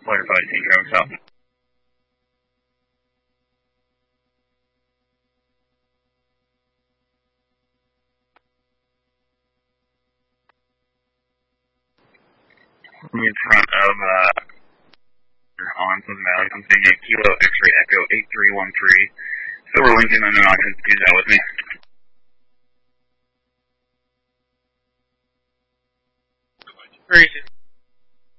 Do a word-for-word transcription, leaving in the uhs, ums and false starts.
Butterfly Tango South. In front of, uh, on Pleasant Valley, I'm seeing a Kilo X-Ray Echo eight three one three. Silver Lincoln, and then I can do that with me. Crazy.